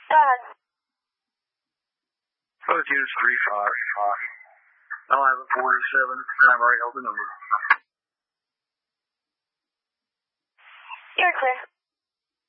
Go ahead. Both units 3-5. I'll have a 47, and I've already held the number. You're clear.